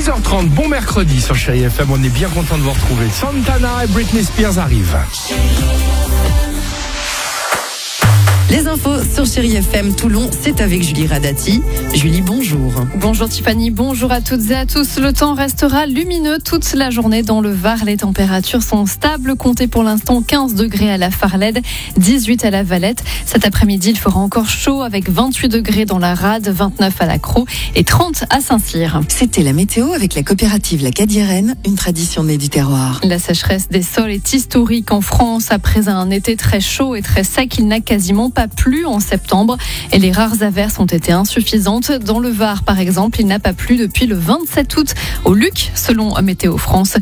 6h30, bon mercredi sur Chérie FM, on est bien content de vous retrouver. Santana et Britney Spears arrivent. Les infos sur Chérie FM Toulon, c'est avec Julie Radati. Julie, bonjour. Bonjour Tiffany, bonjour à toutes et à tous. Le temps restera lumineux toute la journée dans le Var. Les températures sont stables. Comptez pour l'instant 15 degrés à la Farlède, 18 à la Valette. Cet après-midi, il fera encore chaud avec 28 degrés dans la Rade, 29 à la Crau et 30 à Saint-Cyr. C'était la météo avec la coopérative La Cadiérenne, une tradition née du terroir. La sécheresse des sols est historique en France. Après un été très chaud et très sec, il n'a quasiment pas plu en septembre et les rares averses ont été insuffisantes. Dans le Var, par exemple, il n'a pas plu depuis le 27 août au Luc, selon Météo France.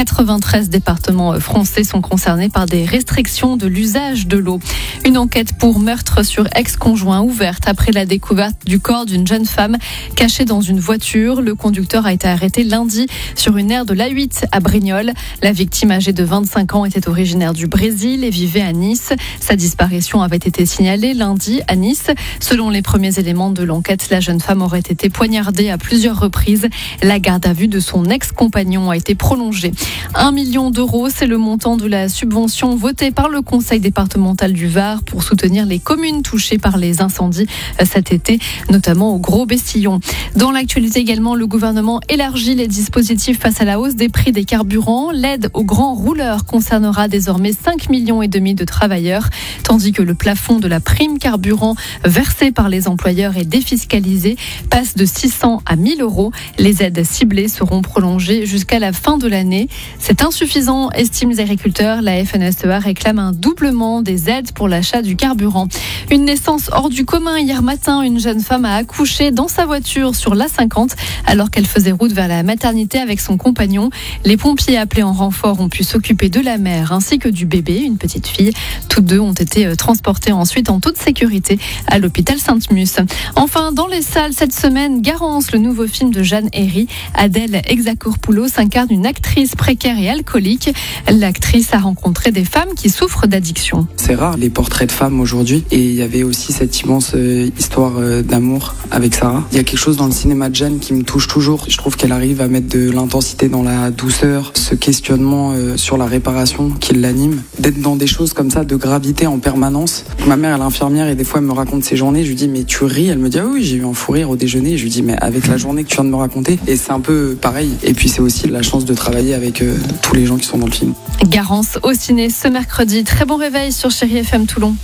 93 départements français sont concernés par des restrictions de l'usage de l'eau. Une enquête pour meurtre sur ex-conjoint ouverte après la découverte du corps d'une jeune femme cachée dans une voiture. Le conducteur a été arrêté lundi sur une aire de l'A8 à Brignoles. La victime, âgée de 25 ans, était originaire du Brésil et vivait à Nice. Sa disparition avait été signalée lundi à Nice. Selon les premiers éléments de l'enquête, la jeune femme aurait été poignardée à plusieurs reprises. La garde à vue de son ex-compagnon a été prolongée. 1 million d'euros, c'est le montant de la subvention votée par le conseil départemental du Var pour soutenir les communes touchées par les incendies cet été, notamment au Gros-Bestillon. Dans l'actualité également, le gouvernement élargit les dispositifs face à la hausse des prix des carburants. L'aide aux grands rouleurs concernera désormais 5,5 millions de travailleurs, tandis que le plafond de la prime carburant versée par les employeurs et défiscalisée passe de 600 à 1 000 euros. Les aides ciblées seront prolongées jusqu'à la fin de l'année. C'est insuffisant, estiment les agriculteurs. La FNSEA réclame un doublement des aides pour l'achat du carburant. Une naissance hors du commun hier matin. Une jeune femme a accouché dans sa voiture sur l'A50 alors qu'elle faisait route vers la maternité avec son compagnon. Les pompiers appelés en renfort ont pu s'occuper de la mère ainsi que du bébé, une petite fille. Toutes deux ont été transportées ensuite en toute sécurité à l'hôpital Sainte-Mus. Enfin, dans les salles cette semaine, Garance, le nouveau film de Jeanne Herry. Adèle Exarchopoulos incarne une actrice précaire et alcoolique. L'actrice a rencontré des femmes qui souffrent d'addiction. C'est rare les portraits de femmes aujourd'hui et il y avait aussi cette immense histoire d'amour avec Sarah. Il y a quelque chose dans le cinéma de Jeanne qui me touche toujours. Je trouve qu'elle arrive à mettre de l'intensité dans la douceur, ce questionnement sur la réparation qui l'anime, d'être dans des choses comme ça, de gravité en permanence. Ma mère, elle est infirmière et des fois elle me raconte ses journées. Je lui dis mais tu ris? Elle me dit ah oui, j'ai eu un fou rire au déjeuner. Je lui dis mais avec la journée que tu viens de me raconter. Et c'est un peu pareil. Et puis c'est aussi la chance de travailler avec tous les gens qui sont dans le film. Garance au ciné ce mercredi. Très bon réveil sur Chérie FM Toulon.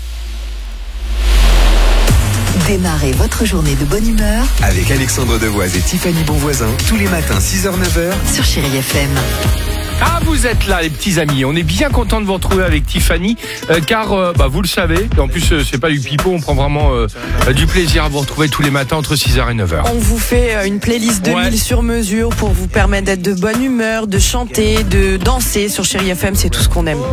Démarrez votre journée de bonne humeur avec Alexandre Devoise et Tiffany Bonvoisin tous les matins 6h-9h sur Chérie FM. Ah, vous êtes là, les petits amis. On est bien content de vous retrouver avec Tiffany, car vous le savez. Et en plus, c'est pas du pipeau. On prend vraiment du plaisir à vous retrouver tous les matins entre 6h et 9h. On vous fait une playlist 2000 sur mesure pour vous permettre d'être de bonne humeur, de chanter, de danser sur Chérie FM. C'est tout ce qu'on aime.